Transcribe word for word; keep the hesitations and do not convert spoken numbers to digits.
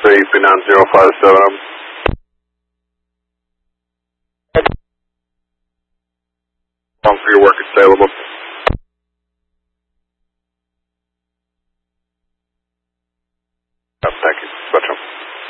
three three nine zero five seven. Long for your work is available.